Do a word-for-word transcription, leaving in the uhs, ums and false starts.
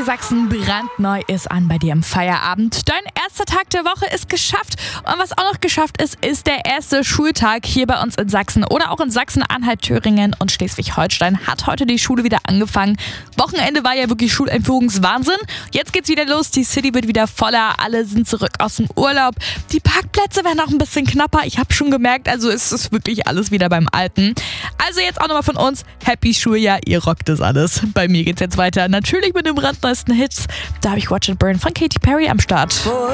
Sachsen, brandneu ist an bei dir im Feierabend. Dein erster Tag der Woche ist geschafft. Und was auch noch geschafft ist, ist der erste Schultag hier bei uns in Sachsen oder auch in Sachsen-Anhalt, Thüringen und Schleswig-Holstein hat heute die Schule wieder angefangen. Wochenende war ja wirklich Schuleinführungswahnsinn. Jetzt geht's wieder los, die City wird wieder voller, alle sind zurück aus dem Urlaub. Die Parkplätze werden auch ein bisschen knapper. Ich habe schon gemerkt, also es ist wirklich alles wieder beim Alten. Also jetzt auch nochmal von uns, Happy Schuljahr, ihr rockt das alles. Bei mir geht's jetzt weiter, natürlich mit den brandneuesten Hits. Da habe ich Watch and Burn von Katy Perry am Start.